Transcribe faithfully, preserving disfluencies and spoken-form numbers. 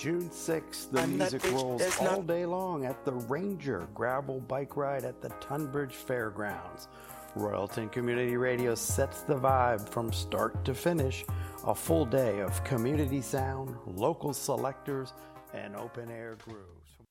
June sixth, the I'm music not rich, rolls there's all not- day long at the Ranger Gravel Bike Ride at the Tunbridge Fairgrounds. Royalton Community Radio sets the vibe from start to finish. A full day of community sound, local selectors, and open-air grooves.